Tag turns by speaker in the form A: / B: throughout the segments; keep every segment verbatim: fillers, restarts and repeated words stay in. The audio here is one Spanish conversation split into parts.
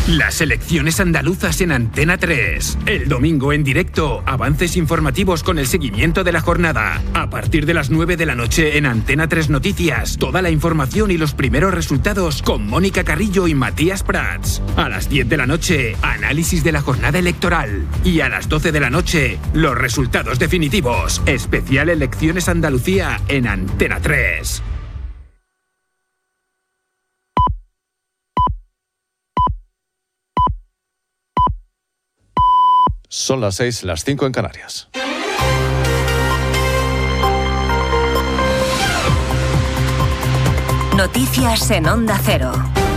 A: Las elecciones andaluzas en Antena tres. El domingo en directo, avances informativos con el seguimiento de la jornada. A partir de las nueve de la noche en Antena tres Noticias, toda la información y los primeros resultados con Mónica Carrillo y Matías Prats. A las diez de la noche, análisis de la jornada electoral. Y a las doce de la noche, los resultados definitivos. Especial Elecciones Andalucía en Antena tres.
B: Son las seis, las cinco en Canarias.
C: Noticias en Onda Cero.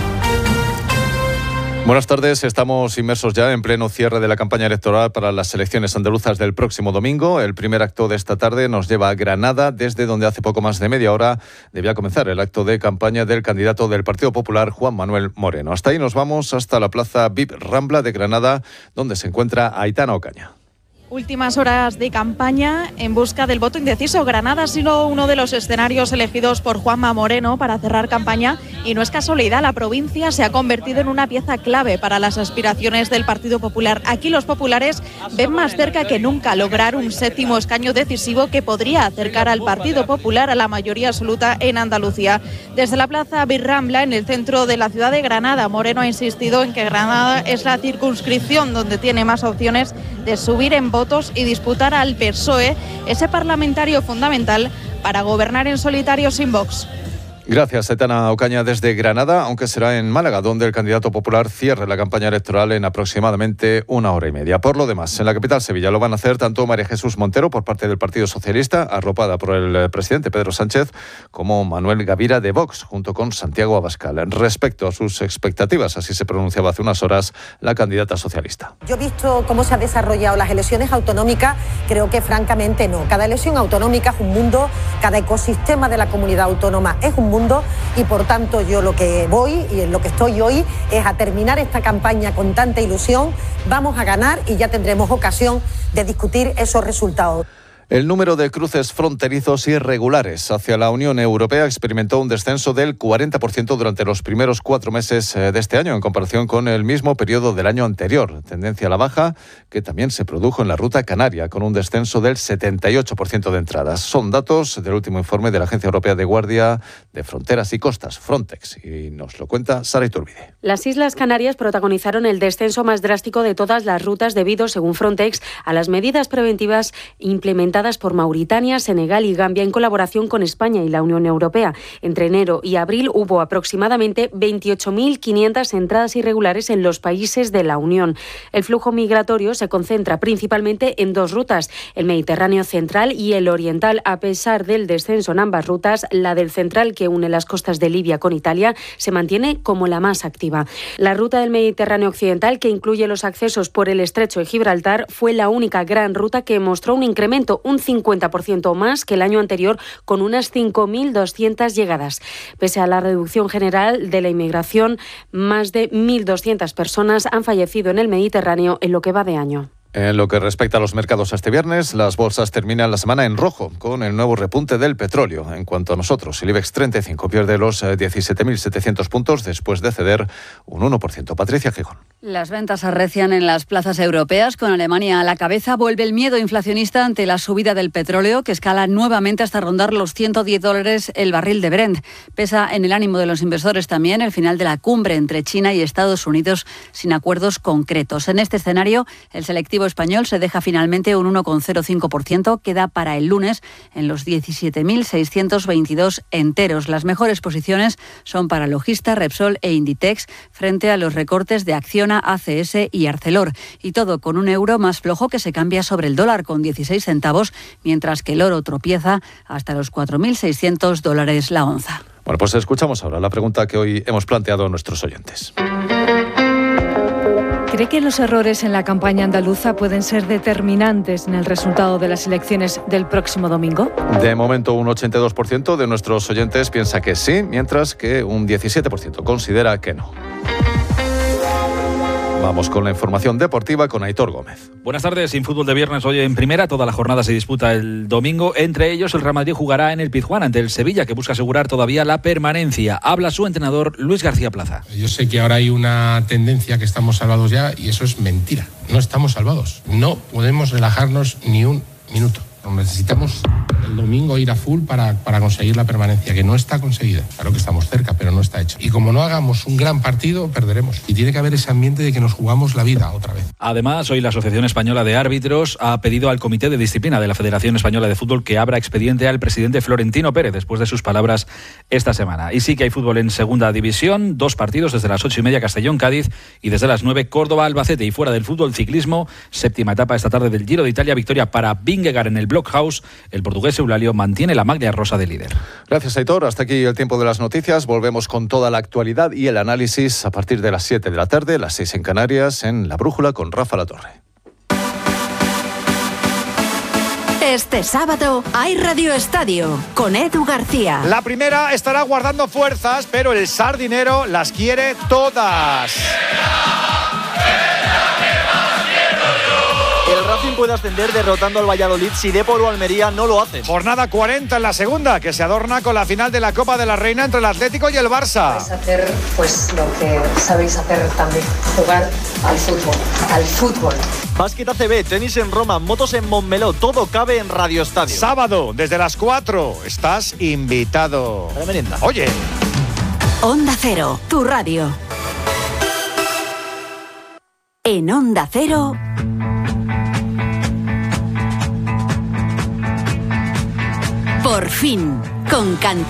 B: Buenas tardes, estamos inmersos ya en pleno cierre de la campaña electoral para las elecciones andaluzas del próximo domingo. El primer acto de esta tarde nos lleva a Granada, desde donde hace poco más de media hora debía comenzar el acto de campaña del candidato del Partido Popular, Juan Manuel Moreno. Hasta ahí nos vamos, hasta la plaza V I P Rambla de Granada, donde se encuentra Aitana Ocaña.
D: Últimas horas de campaña en busca del voto indeciso. Granada ha sido uno de los escenarios elegidos por Juanma Moreno para cerrar campaña y no es casualidad, la provincia se ha convertido en una pieza clave para las aspiraciones del Partido Popular. Aquí los populares ven más cerca que nunca lograr un séptimo escaño decisivo que podría acercar al Partido Popular a la mayoría absoluta en Andalucía. Desde la plaza Birrambla, en el centro de la ciudad de Granada, Moreno ha insistido en que Granada es la circunscripción donde tiene más opciones de subir en voto y disputar al P S O E, ese parlamentario fundamental para gobernar en solitario sin Vox.
B: Gracias, Aitana Ocaña, desde Granada, aunque será en Málaga, donde el candidato popular cierre la campaña electoral en aproximadamente una hora y media. Por lo demás, en la capital Sevilla lo van a hacer tanto María Jesús Montero, por parte del Partido Socialista, arropada por el presidente Pedro Sánchez, como Manuel Gavira de Vox, junto con Santiago Abascal. Respecto a sus expectativas, así se pronunciaba hace unas horas la candidata socialista.
E: Yo he visto cómo se han desarrollado las elecciones autonómicas, creo que francamente no. Cada elección autonómica es un mundo, cada ecosistema de la comunidad autónoma es un mundo, y por tanto yo lo que voy y en lo que estoy hoy es a terminar esta campaña con tanta ilusión. Vamos a ganar y ya tendremos ocasión de discutir esos resultados.
B: El número de cruces fronterizos irregulares hacia la Unión Europea experimentó un descenso del cuarenta por ciento durante los primeros cuatro meses de este año, en comparación con el mismo periodo del año anterior. Tendencia a la baja que también se produjo en la ruta canaria, con un descenso del setenta y ocho por ciento de entradas. Son datos del último informe de la Agencia Europea de Guardia de Fronteras y Costas, Frontex, y nos lo cuenta Sara Iturbide.
F: Las Islas Canarias protagonizaron el descenso más drástico de todas las rutas debido, según Frontex, a las medidas preventivas implementadas por Mauritania, Senegal y Gambia en colaboración con España y la Unión Europea. Entre enero y abril hubo aproximadamente veintiocho mil quinientas entradas irregulares en los países de la Unión. El flujo migratorio se concentra principalmente en dos rutas, el Mediterráneo central y el oriental. A pesar del descenso en ambas rutas, la del central, que une las costas de Libia con Italia, se mantiene como la más activa. La ruta del Mediterráneo occidental, que incluye los accesos por el estrecho de Gibraltar, fue la única gran ruta que mostró un incremento, un cincuenta por ciento más que el año anterior, con unas cinco mil doscientas llegadas. Pese a la reducción general de la inmigración, más de mil doscientas personas han fallecido en el Mediterráneo en lo que va de año.
B: En lo que respecta a los mercados este viernes, las bolsas terminan la semana en rojo, con el nuevo repunte del petróleo. En cuanto a nosotros, el IBEX treinta y cinco pierde los diecisiete mil setecientos puntos después de ceder un uno por ciento. Patricia Gijón.
G: Las ventas arrecian en las plazas europeas, con Alemania a la cabeza. Vuelve el miedo inflacionista ante la subida del petróleo, que escala nuevamente hasta rondar los ciento diez dólares el barril de Brent. Pesa en el ánimo de los inversores también el final de la cumbre entre China y Estados Unidos, sin acuerdos concretos. En este escenario, el selectivo español se deja finalmente un uno coma cero cinco por ciento, queda para el lunes en los diecisiete mil seiscientos veintidós enteros. Las mejores posiciones son para Logista, Repsol e Inditex, frente a los recortes de Acciona, A C S y Arcelor. Y todo con un euro más flojo que se cambia sobre el dólar, con dieciséis centavos, mientras que el oro tropieza hasta los cuatro mil seiscientos dólares la onza.
B: Bueno, pues escuchamos ahora la pregunta que hoy hemos planteado a nuestros oyentes.
H: ¿Cree que los errores en la campaña andaluza pueden ser determinantes en el resultado de las elecciones del próximo domingo?
B: De momento, un ochenta y dos por ciento de nuestros oyentes piensa que sí, mientras que un diecisiete por ciento considera que no. Vamos con la información deportiva con Aitor Gómez.
I: Buenas tardes. Sin fútbol de viernes hoy en primera, toda la jornada se disputa el domingo. Entre ellos, el Real Madrid jugará en el Pizjuán ante el Sevilla, que busca asegurar todavía la permanencia. Habla su entrenador Luis García Plaza.
J: Yo sé que ahora hay una tendencia que estamos salvados ya y eso es mentira. No estamos salvados. No podemos relajarnos ni un minuto. Necesitamos el domingo ir a full para, para conseguir la permanencia, que no está conseguida. Claro que estamos cerca, pero no está hecho. Y como no hagamos un gran partido, perderemos. Y tiene que haber ese ambiente de que nos jugamos la vida otra vez.
I: Además, hoy la Asociación Española de Árbitros ha pedido al Comité de Disciplina de la Federación Española de Fútbol que abra expediente al presidente Florentino Pérez después de sus palabras esta semana. Y sí que hay fútbol en segunda división, dos partidos desde las ocho y media Castellón-Cádiz y desde las nueve Córdoba-Albacete. Y fuera del fútbol, ciclismo, séptima etapa esta tarde del Giro de Italia, victoria para Vingegaard en el Blockhouse. El portugués Eulalio mantiene la maglia rosa de líder.
B: Gracias, Aitor. Hasta aquí el tiempo de las noticias. Volvemos con toda la actualidad y el análisis a partir de las siete de la tarde, las seis en Canarias, en La Brújula con Rafa Latorre.
C: Este sábado hay Radio Estadio con Edu García.
K: La primera estará guardando fuerzas, pero el Sardinero las quiere todas.
L: El Racing puede ascender derrotando al Valladolid si Depor o Almería no lo hacen.
K: Jornada cuarenta en la segunda, que se adorna con la final de la Copa de la Reina entre el Atlético y el Barça.
M: Vais a hacer pues lo que sabéis hacer también, jugar al fútbol, al fútbol.
L: Básquet A C B, tenis en Roma, motos en Montmeló, todo cabe en Radio Estadio.
K: Sábado, desde las cuatro, estás invitado.
L: A la merienda.
K: Oye.
C: Onda Cero, tu radio. En Onda Cero... Por fin, con cantidad.